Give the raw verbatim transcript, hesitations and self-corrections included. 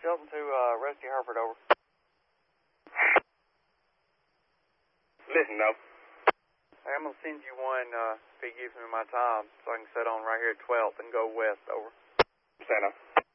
Shelton to uh, Rusty Harford, over. Listen, no. Hey, I'm going to send you one uh, if he gives me my time so I can set on right here at twelfth and go west, over. Say no.